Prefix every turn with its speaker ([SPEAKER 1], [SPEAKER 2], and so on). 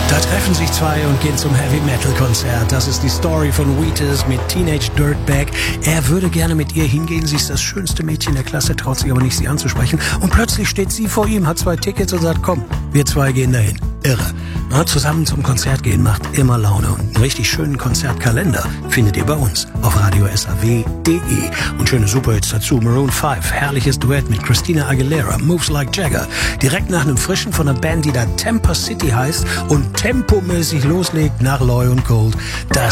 [SPEAKER 1] Da treffen sich zwei und gehen zum Heavy-Metal-Konzert. Das ist die Story von Wheatus mit Teenage Dirtbag. Er würde gerne mit ihr hingehen. Sie ist das schönste Mädchen der Klasse, traut sich aber nicht, sie anzusprechen. Und plötzlich steht sie vor ihm, hat 2 Tickets und sagt, komm, wir 2 gehen dahin. Irre. Na, zusammen zum Konzert gehen macht immer Laune. Und einen richtig schönen Konzertkalender findet ihr bei uns auf radiosaw.de. Und schöne Superhits dazu. Maroon 5, herrliches Duett mit Christina Aguilera, Moves Like Jagger. Direkt nach einem frischen von einer Band, die da Temper City heißt und tempomäßig loslegt nach Loy und Gold. Das